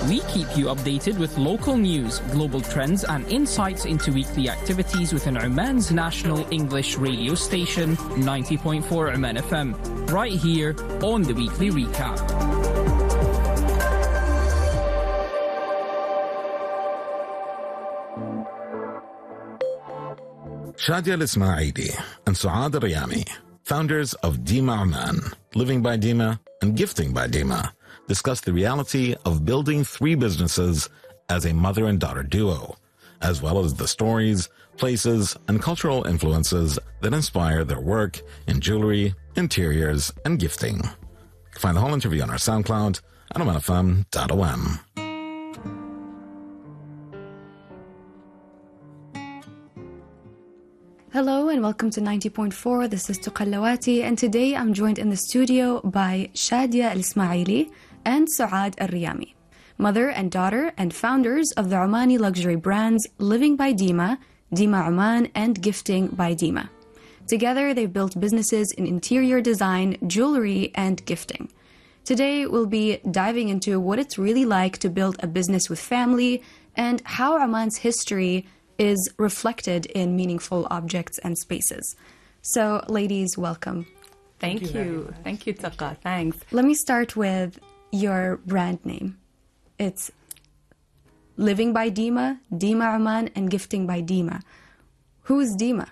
We keep you updated with local news, global trends, and insights into weekly activities within Oman's national English radio station, 90.4 Oman FM, right here on the Weekly Recap. Shadia Al-Ismaili and Suad Al-Riyami, founders of Dima Oman, Living by Dima and Gifting by Dima, discuss the reality of building 3 businesses as a mother and daughter duo, as well as the stories, places, and cultural influences that inspire their work in jewelry, interiors, and gifting. Find the whole interview on our SoundCloud at omanfm.om. Hello and welcome to 90.4. This is Tuqallawati, and today I'm joined in the studio by Shadia Al-Ismaili and Suad Al-Riyami, mother and daughter and founders of the Omani luxury brands Living by Dima, Dima Oman, and Gifting by Dima. Together, they've built businesses in interior design, jewelry, and gifting. Today, we'll be diving into what it's really like to build a business with family and how Oman's history is reflected in meaningful objects and spaces. So, ladies, welcome. Thank you. Thank you, Taqa. Thanks. Let me start with your brand name. It's Living by Dima, Dima Oman, and Gifting by Dima. Who is Dima?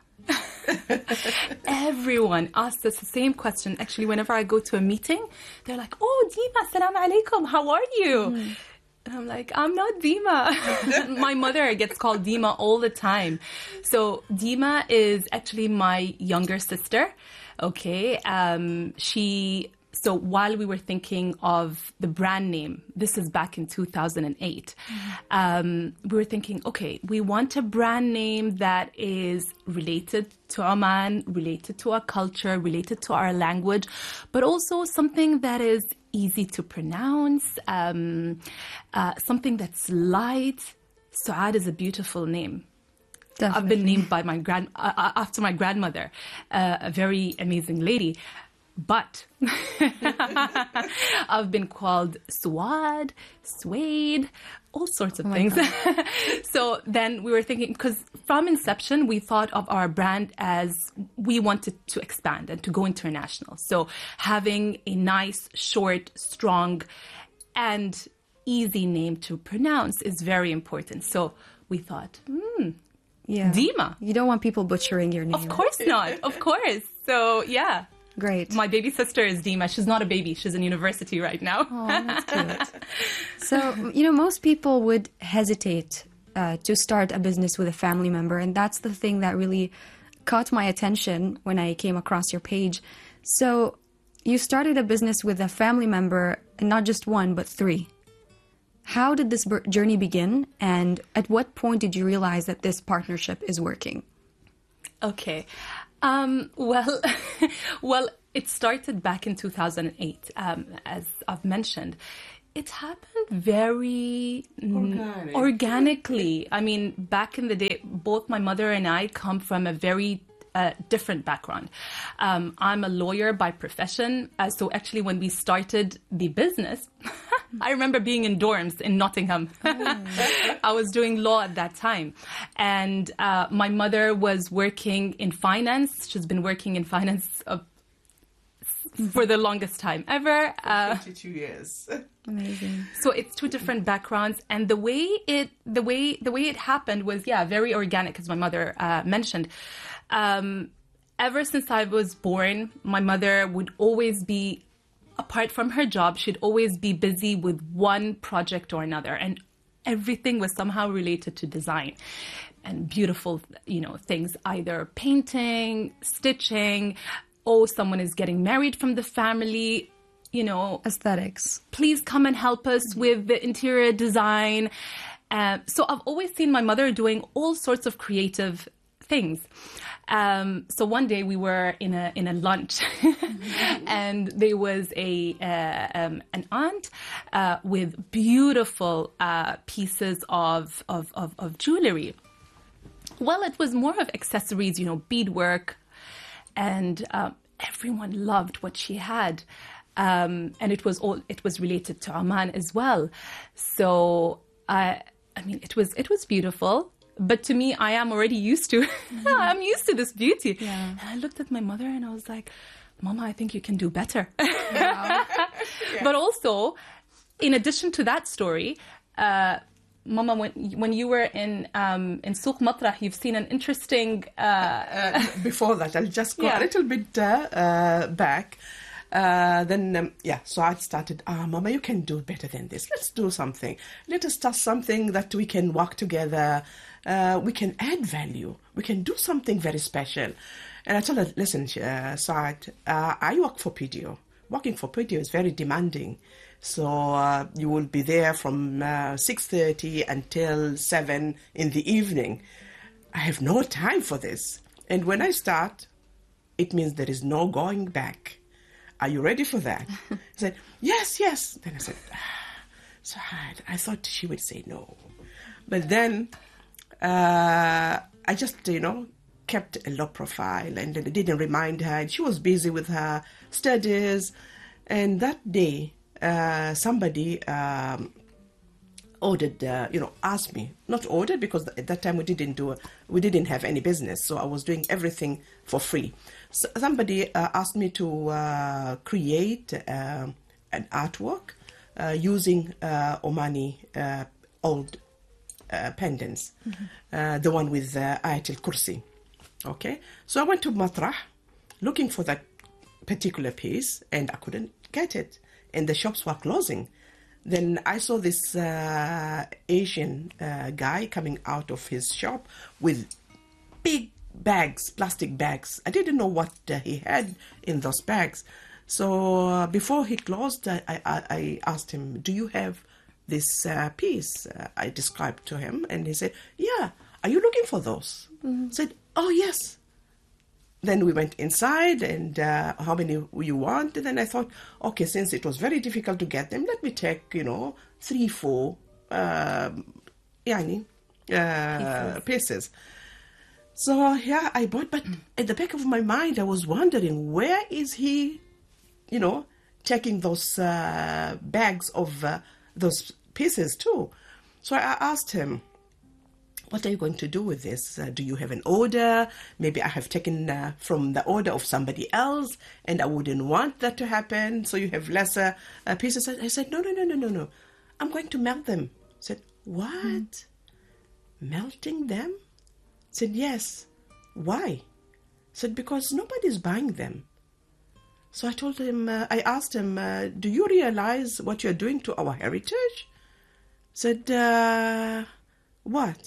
Everyone asks us the same question. Actually, whenever I go to a meeting, they're like, "Oh, Dima, assalamu alaikum, how are you?" And I'm like, I'm not Dima. My mother gets called Dima all the time. So Dima is actually my younger sister. Okay. So while we were thinking of the brand name, this is back in 2008, we were thinking, okay, we want a brand name that is related to Oman, related to our culture, related to our language, but also something that is easy to pronounce, something that's light. Suad is a beautiful name. Definitely. I've been named by after my grandmother, a very amazing lady. But I've been called Suad, Suede, all sorts of things. So then we were thinking, because from inception, we thought of our brand as we wanted to expand and to go international. So having a nice, short, strong, and easy name to pronounce is very important. So we thought, Dima. You don't want people butchering your name. Of course not. Of course. So, yeah. Great. My baby sister is Dima. She's not a baby. She's in university right now. Oh, that's cute. So, most people would hesitate to start a business with a family member. And that's the thing that really caught my attention when I came across your page. So you started a business with a family member, and not just one, but 3. How did this journey begin? And at what point did you realize that this partnership is working? Okay. Well, it started back in 2008, as I've mentioned. It happened very organically. I mean, back in the day, both my mother and I come from a very different background. I'm a lawyer by profession. So actually, when we started the business, I remember being in dorms in Nottingham. I was doing law at that time. And my mother was working in finance. She's been working in finance for the longest time ever. 22 years. Amazing. So it's 2 different backgrounds, and the way it happened was very organic, as my mother mentioned. Ever since I was born, my mother would always be, apart from her job, she'd always be busy with one project or another, and everything was somehow related to design and beautiful, things, either painting, stitching. Oh, someone is getting married from the family. Aesthetics. Please come and help us with the interior design. So I've always seen my mother doing all sorts of creative things. So one day we were in a lunch, and there was an aunt with beautiful pieces of jewelry. Well, it was more of accessories, beadwork, and everyone loved what she had. and it was related to Oman as well. So I mean, it was beautiful. But to me, I am already used to. I'm used to this beauty. Yeah. And I looked at my mother and I was like, Mama, I think you can do better. Wow. But also, in addition to that story, Mama, when you were in Souq Matrah, you've seen an interesting. Before that, I'll just go Yeah. a little bit back. So I started, Mama, you can do better than this. Let's do something. Let us start something that we can work together. We can add value. We can do something very special. And I told her, listen, Saad, I work for PDO. Working for PDO is very demanding. So you will be there from 6:30 until 7 in the evening. I have no time for this. And when I start, it means there is no going back. Are you ready for that? I said, yes. Then I said, Saad, I thought she would say no. But then I just, kept a low profile and didn't remind her. And she was busy with her studies. And that day, somebody ordered, asked me, not ordered because at that time we didn't have any business. So I was doing everything for free. So somebody asked me to create an artwork using Omani old pendants, the one with Ayatul Kursi. Okay, so I went to Matrah looking for that particular piece and I couldn't get it, and the shops were closing. Then I saw this Asian guy coming out of his shop with big bags, plastic bags. I didn't know what he had in those bags. So before he closed, I asked him, do you have this piece? I described to him and he said, yeah, are you looking for those? I said, oh, yes. Then we went inside and how many you want? And then I thought, okay, since it was very difficult to get them, let me take, 3-4 pieces. So yeah, I bought, but at the back of my mind, I was wondering, where is he, taking those bags of those pieces too? So I asked him, what are you going to do with this? Do you have an order? Maybe I have taken from the order of somebody else and I wouldn't want that to happen. So you have lesser pieces. I said, no. I'm going to melt them. I said, what? Melting them? I said, yes. Why? I said, because nobody's buying them. So I told him, I asked him, do you realize what you're doing to our heritage? I said, what?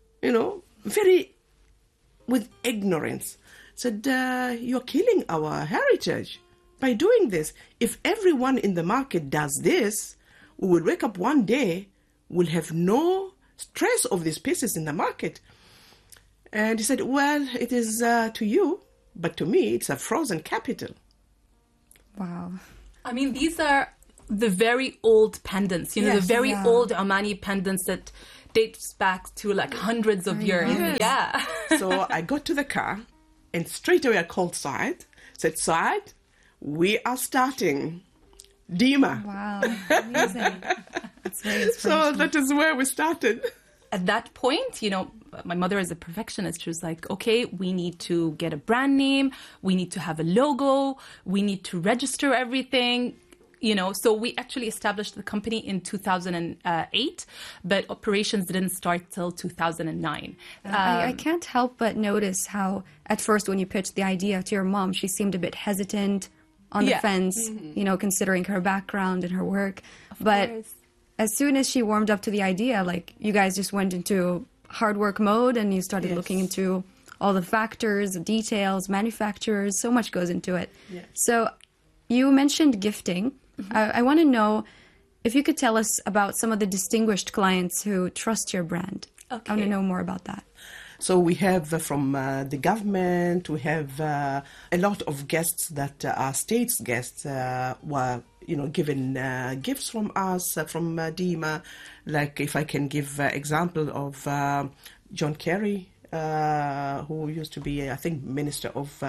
Very with ignorance. Said, you're killing our heritage by doing this. If everyone in the market does this, we will wake up one day, we'll have no stress of these pieces in the market. And he said, well, it is to you, but to me, it's a frozen capital. Wow. I mean, these are the very old pendants, Yes, the very yeah. old Omani pendants that dates back to like hundreds of years. Yes. Yeah. So I got to the car and straight away I called Saad. Said, Saad, we are starting Dima. Wow. Amazing. That's very So inspirational. that is where we started. At that point, my mother is a perfectionist. She was like, okay, we need to get a brand name. We need to have a logo. We need to register everything. So we actually established the company in 2008, but operations didn't start till 2009. I can't help but notice how, at first, when you pitched the idea to your mom, she seemed a bit hesitant, on the Yeah. fence, considering her background and her work. But course. as soon as she warmed up to the idea, you guys just went into hard work mode and you started Yes. looking into all the factors, details, manufacturers, so much goes into it. Yes. So you mentioned gifting. I want to know if you could tell us about some of the distinguished clients who trust your brand. I want to Okay. know more about that. So we have from the government, we have a lot of guests that are states guests were, given gifts from us, from Dima. Like if I can give example of John Kerry, who used to be, I think, Minister of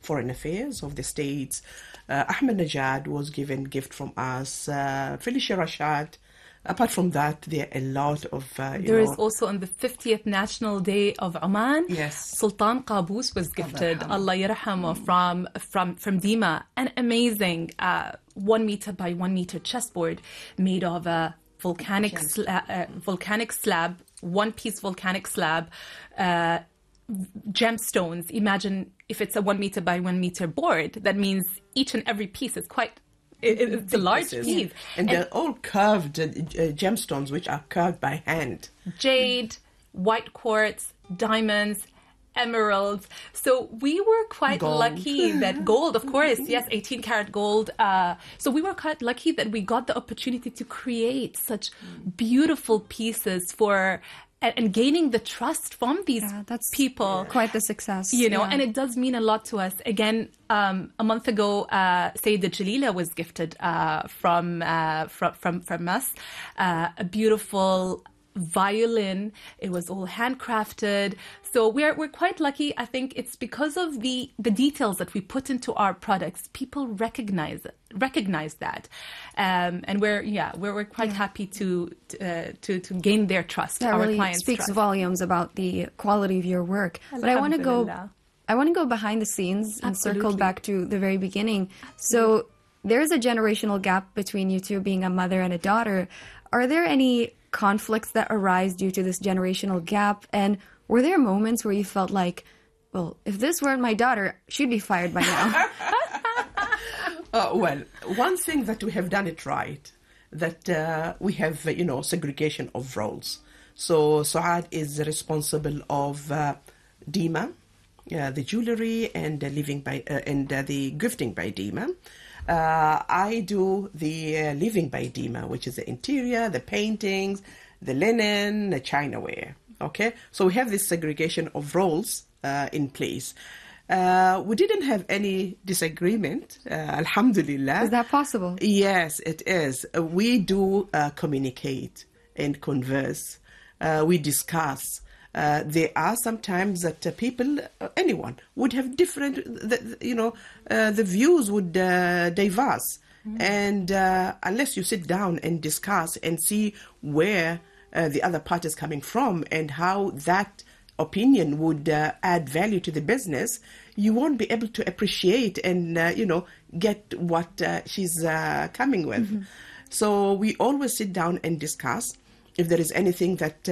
Foreign Affairs of the States. Ahmed Najad was given gift from us. Felicia Rashad. Apart from that, there are a lot of, There is also on the 50th National Day of Oman, Yes. Sultan Qaboos was gifted, Allah yarhamu, from Dima, an amazing 1 meter by 1 meter chessboard made of a volcanic slab, one-piece volcanic slab, gemstones. Imagine if it's a 1 meter by 1 meter board, that means each and every piece is quite... It's a large piece. And they're all curved gemstones, which are carved by hand. Jade, white quartz, diamonds, emeralds. So we were quite Gold. lucky that gold, of course, yes, 18 karat gold. So we were quite lucky that we got the opportunity to create such beautiful pieces for and gaining the trust from these that's people. Quite the success. You know, yeah. and it does mean a lot to us. Again, a month ago, Sayyidah Jalila was gifted from us a beautiful violin. It was all handcrafted. So we're quite lucky. I think it's because of the details that we put into our products. People recognize that, and we're quite happy to gain their trust. That our really clients' speaks trust. volumes about the quality of your work. But I want to go Alhamdulillah. behind the scenes and circle Absolutely. back to the very beginning. So there's a generational gap between you two, being a mother and a daughter. Are there any conflicts that arise due to this generational gap? And were there moments where you felt like, well, if this weren't my daughter, she'd be fired by now? Well, one thing that we have done it right, that we have, segregation of roles. So Suad is responsible of Dima, the jewelry and living by and the gifting by Dima. I do the living by Dima, which is the interior, the paintings, the linen, the chinaware. Okay, so we have this segregation of roles in place. We didn't have any disagreement, alhamdulillah. Is that possible? Yes, it is. We do communicate and converse. We discuss. There are sometimes that people, anyone, would have different, the views would diverse. And unless you sit down and discuss and see where the other part is coming from and how that opinion would add value to the business, you won't be able to appreciate and, get what she's coming with. Mm-hmm. So we always sit down and discuss. If there is anything that,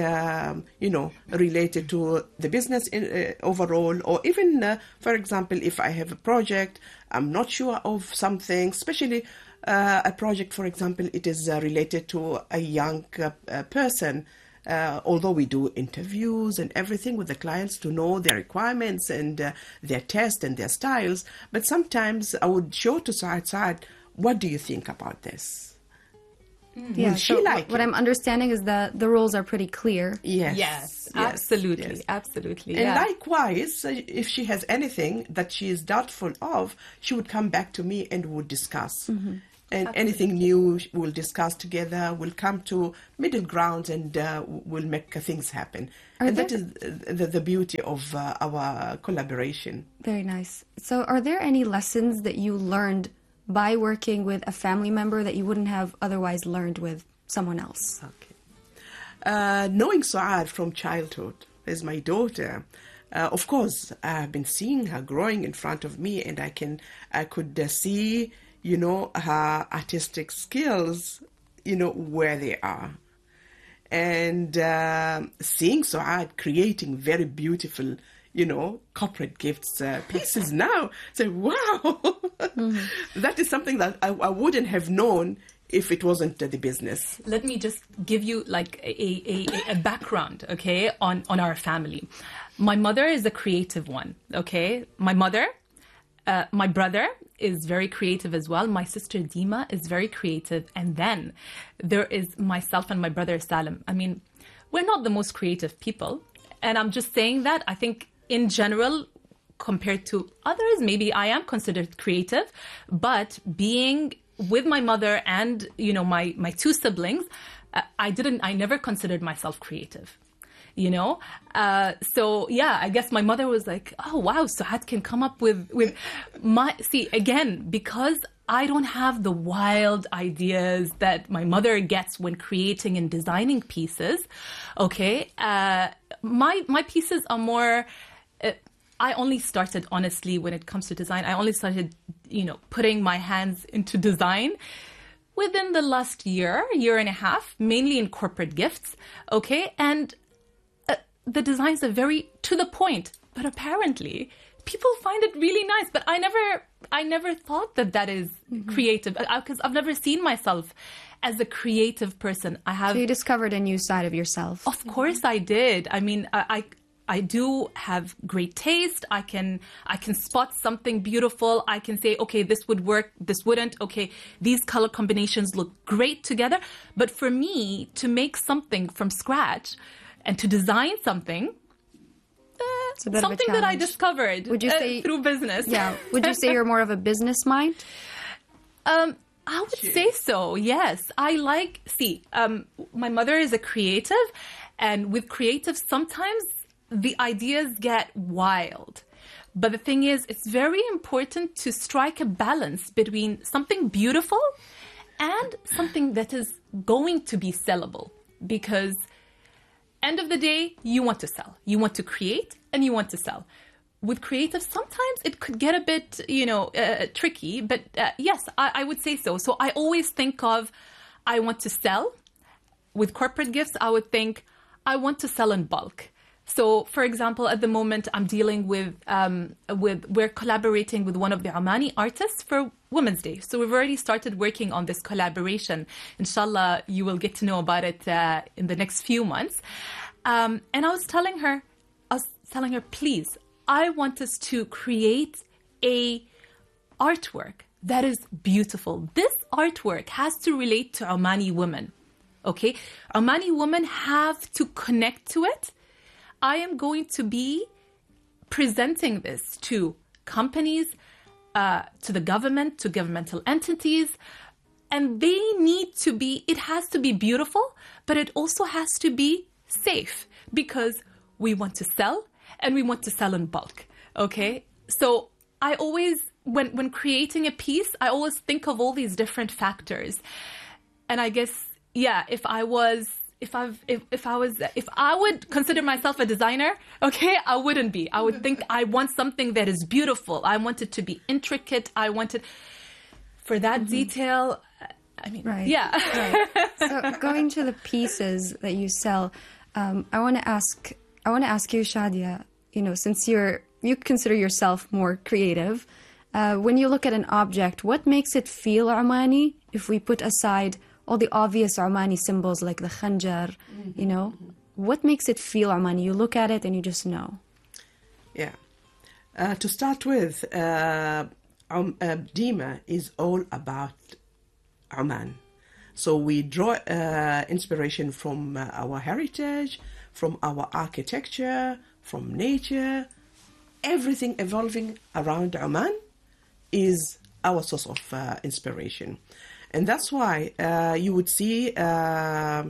related to the business overall, or even, for example, if I have a project, I'm not sure of something, especially a project, for example, it is related to a young person, although we do interviews and everything with the clients to know their requirements and their taste and their styles, but sometimes I would show to Saad, what do you think about this? Yeah, Will she like what it? I'm understanding is that the rules are pretty clear. Yes, absolutely, yes. absolutely. And Yeah. likewise, if she has anything that she is doubtful of, she would come back to me and would discuss. Mm-hmm. And anything new, we'll discuss together. We'll come to middle ground and we'll make things happen. And that is the beauty of our collaboration. Very nice. So are there any lessons that you learned by working with a family member that you wouldn't have otherwise learned with someone else? Okay. Knowing Suad from childhood as my daughter, of course, I've been seeing her growing in front of me, and I could see, her artistic skills, where they are. And seeing Suad creating very beautiful, corporate gifts pieces now, say, wow, that is something that I wouldn't have known if it wasn't the business. Let me just give you like a background, okay, on our family. My mother is a creative one, okay? My mother, my brother is very creative as well. My sister Dima is very creative. And then there is myself and my brother Salim. I mean, we're not the most creative people. And I'm just saying that. I think in general, compared to others, maybe I am considered creative. But being with my mother and, my two siblings, I never considered myself creative. you know? So yeah, I guess my mother was like, oh wow, Suad can come up with see, again, because I don't have the wild ideas that my mother gets when creating and designing pieces. Okay. My pieces are more, I only started, honestly, when it comes to design, I only started, putting my hands into design within the last year and a half, mainly in corporate gifts. Okay. And the designs are very to the point, but apparently people find it really nice. But I never thought that is creative, because I've never seen myself as a creative person. So you discovered a new side of yourself. Of course I did. I mean, I do have great taste. I can spot something beautiful. I can say, okay, this would work, this wouldn't. Okay, these color combinations look great together. But for me to make something from scratch and to design something, something that I discovered through business. Yeah. Would you say you're more of a business mind? I would say so, yes. My mother is a creative, and with creatives, sometimes the ideas get wild. But the thing is, it's very important to strike a balance between something beautiful and something that is going to be sellable. Because end of the day, you want to sell. You want to create and you want to sell. With creatives, sometimes it could get a bit, tricky. But yes, I would say so. So I always think of, I want to sell. With corporate gifts, I would think, I want to sell in bulk. So, for example, at the moment, I'm dealing we're collaborating with one of the Omani artists for Women's Day. So we've already started working on this collaboration. Inshallah, you will get to know about it in the next few months. And I was telling her, please, I want us to create a artwork that is beautiful. This artwork has to relate to Omani women. Okay? Omani women have to connect to it. I am going to be presenting this to companies, to the government, to governmental entities, and it has to be beautiful, but it also has to be safe, because we want to sell and we want to sell in bulk. Okay? So I always, when creating a piece, I always think of all these different factors. And I guess, yeah, if I would consider myself a designer, okay, I wouldn't be. I would think I want something that is beautiful. I want it to be intricate. I want it for that detail. I mean, right. Yeah. Right. So going to the pieces that you sell, I want to ask you, Shadia, since you consider yourself more creative, when you look at an object, what makes it feel Omani if we put aside all the obvious Omani symbols like the khanjar, what makes it feel Omani? You look at it and you just know. Yeah. To start with, Dima is all about Oman. So we draw inspiration from our heritage, from our architecture, from nature. Everything evolving around Oman is our source of inspiration. And that's why you would see us,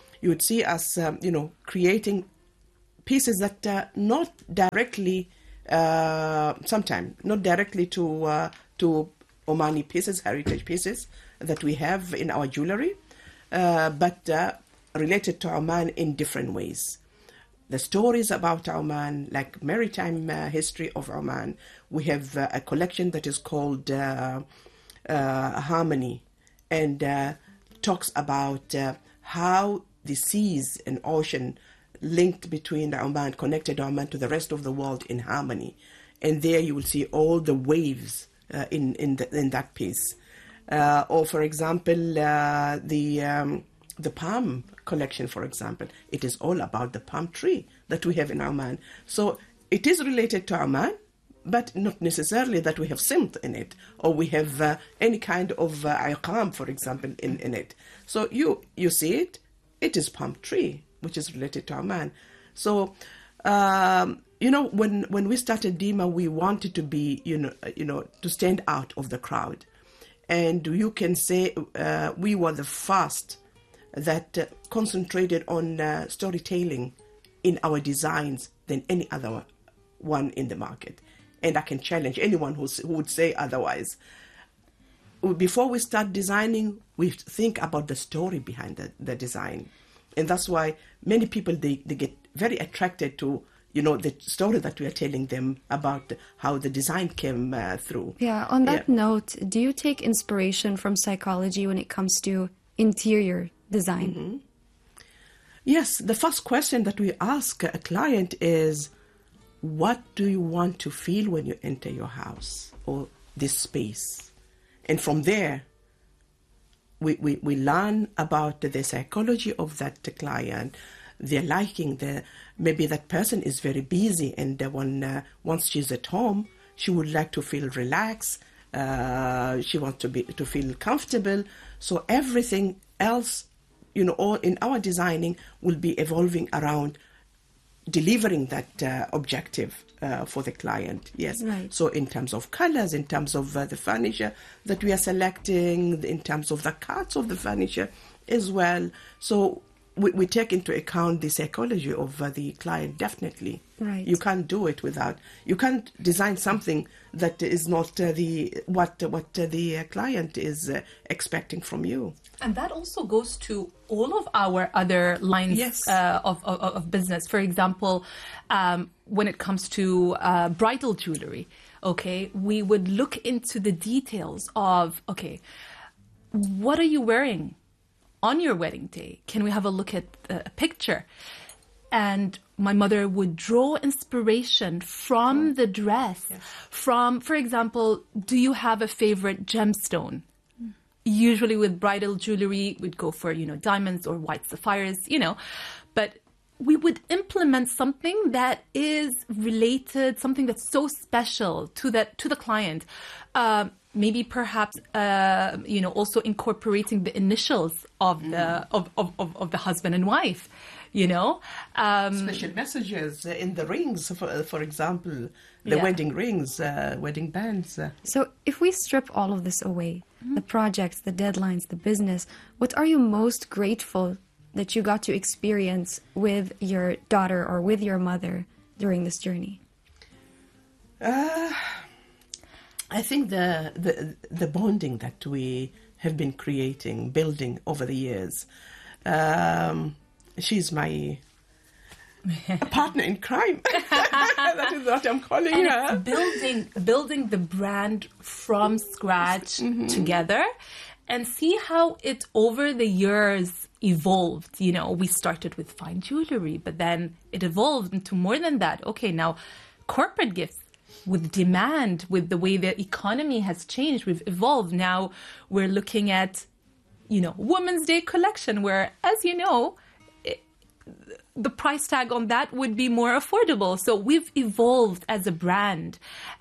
creating pieces that not directly, sometimes not directly to Omani pieces, heritage pieces that we have in our jewelry, but related to Oman in different ways. The stories about Oman, like maritime history of Oman, we have a collection that is called Harmony, and talks about how the seas and ocean linked between Oman, connected Oman to the rest of the world in harmony. And there you will see all the waves in that piece. Or, for example, the palm collection, for example, it is all about the palm tree that we have in Oman. So it is related to Oman, but not necessarily that we have simt in it, or we have any kind of iqam, for example, in it. So you see it is palm tree, which is related to Oman. So, when we started Dima, we wanted to be, to stand out of the crowd. And you can say we were the first that concentrated on storytelling in our designs than any other one in the market. And I can challenge anyone who would say otherwise. Before we start designing, we think about the story behind the design. And that's why many people, they get very attracted to, the story that we are telling them about how the design came through. Yeah, on that note, do you take inspiration from psychology when it comes to interior design? Mm-hmm. Yes, the first question that we ask a client is, what do you want to feel when you enter your house or this space? And from there, we learn about the psychology of that client, their liking. Maybe that person is very busy, and once she's at home, she would like to feel relaxed. She wants to feel comfortable. So everything else, all in our designing will be evolving around delivering that objective for the client. Yes. Right. So in terms of colors, in terms of the furniture that we are selecting, in terms of the cuts of the furniture as well. So we take into account the psychology of the client, definitely. Right. You can't do it without. You can't design something that is not what the client is expecting from you. And that also goes to all of our other lines Yes. of business. For example, when it comes to bridal jewelry, okay, we would look into the details of, okay, what are you wearing on your wedding day? Can we have a look at a picture? And my mother would draw inspiration from the dress. Yes. From, for example, do you have a favorite gemstone? Usually with bridal jewelry, we'd go for, diamonds or white sapphires, but we would implement something that is related, something that's so special to the client. Maybe perhaps, also incorporating the initials of the husband and wife, Special messages in the rings, for example, the wedding rings, wedding bands. So if we strip all of this away, the projects, the deadlines, the business, what are you most grateful that you got to experience with your daughter or with your mother during this journey? I think the bonding that we have been building over the years. She's my partner in crime. That is what I'm calling her. It's building the brand from scratch together, and see how it over the years evolved. We started with fine jewelry, but then it evolved into more than that. Okay, now corporate gifts. With demand, with the way the economy has changed, we've evolved. Now we're looking at, Women's Day collection, where, as you know, the price tag on that would be more affordable. So we've evolved as a brand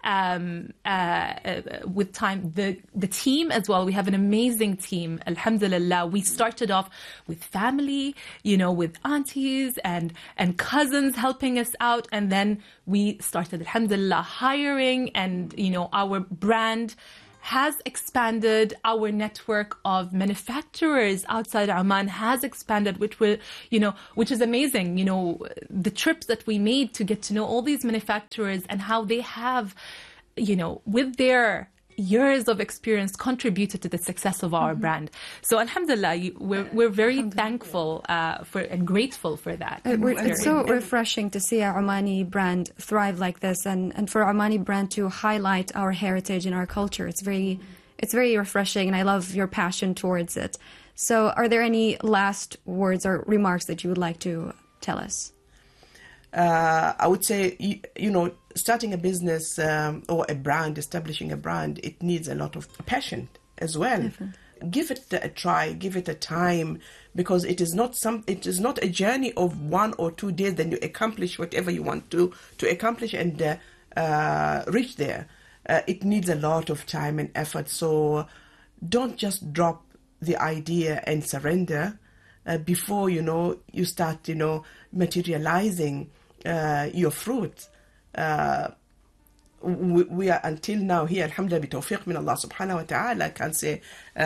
with time. The team as well, we have an amazing team, alhamdulillah. We started off with family, with aunties and cousins helping us out. And then we started, alhamdulillah, hiring, and, our brand has expanded. Our network of manufacturers outside Oman has expanded, which is amazing. The trips that we made to get to know all these manufacturers and how they have, with their years of experience contributed to the success of our brand. So alhamdulillah, we're very thankful for and grateful for that. It's so refreshing to see our Omani brand thrive like this, and for our Omani brand to highlight our heritage and our culture. It's very refreshing, and I love your passion towards it. So are there any last words or remarks that you would like to tell us? I would say, starting a business or a brand, establishing a brand, it needs a lot of passion as well. Definitely. Give it a try, give it a time, because it is not a journey of 1 or 2 days. Then you accomplish whatever you want to accomplish and reach there. It needs a lot of time and effort. So don't just drop the idea and surrender before you start materializing your fruit. we are until now here, alhamdulillah, bitawfiq min Allah subhanahu wa ta'ala, I can't say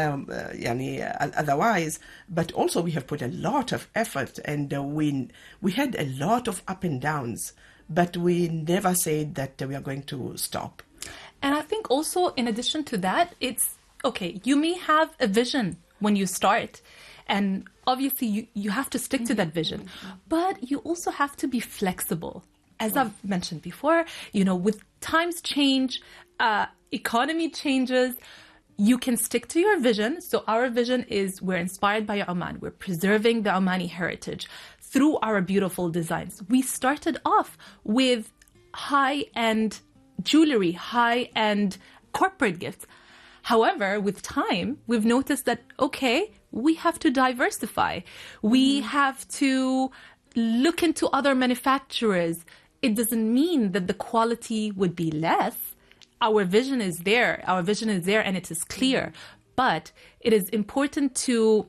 otherwise, but also we have put a lot of effort, and we had a lot of up and downs, but we never said that we are going to stop. And I think also, in addition to that, it's, okay, you may have a vision when you start, and obviously you have to stick to that vision, but you also have to be flexible. As I've mentioned before, with times change, economy changes, you can stick to your vision. So our vision is, we're inspired by Oman. We're preserving the Omani heritage through our beautiful designs. We started off with high-end jewelry, high-end corporate gifts. However, with time, we've noticed that, okay, we have to diversify. We have to look into other manufacturers. It doesn't mean that the quality would be less. Our vision is there. Our vision is there and it is clear. But it is important to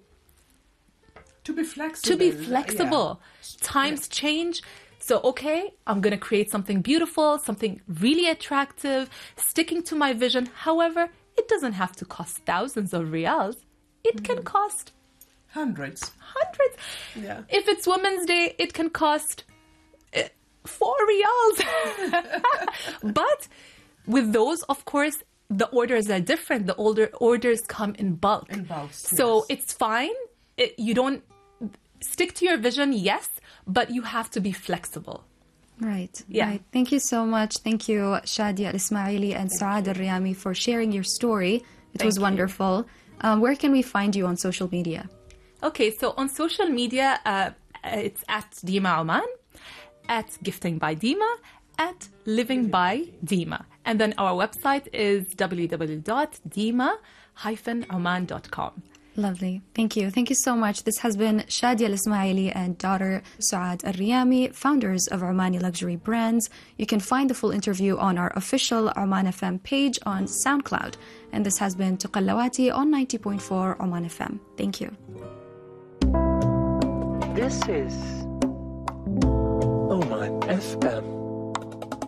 be flexible. Yeah. Times change. So, okay, I'm going to create something beautiful, something really attractive, sticking to my vision. However, it doesn't have to cost thousands of riyals. It can cost hundreds. Yeah. If it's Women's Day, it can cost 4 riyals. But with those, of course, the orders are different. The orders come in bulk. So it's fine. You don't stick to your vision, yes, but you have to be flexible. Right. Yeah. Right. Thank you so much. Thank you, Shadia Al-Ismaili and Suad Al-Riyami, for sharing your story. It was wonderful. Where can we find you on social media? Okay, so on social media, it's at Dima Oman, at Gifting by Dima, at Living by Dima. And then our website is www.dima-oman.com. Lovely. Thank you. Thank you so much. This has been Shadia Al-Ismaili and daughter Suad Al-Riyami, founders of Omani Luxury Brands. You can find the full interview on our official Oman FM page on SoundCloud. And this has been Tuqallawati on 90.4 Oman FM. Thank you. This is